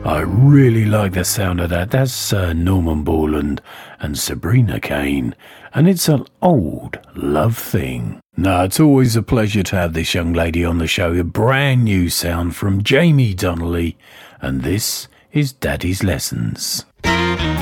I really like the sound of that. That's Norman Borland and Sabrina Kane, and it's an old love thing. Now, it's always a pleasure to have this young lady on the show. A brand new sound from Jamie Donnelly, and this is Daddy's Lessons.